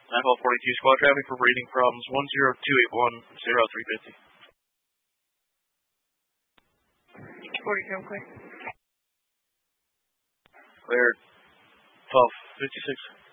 FL 42 squad traffic for reading problems 10281 0350. 47 clear. Cleared. 1256.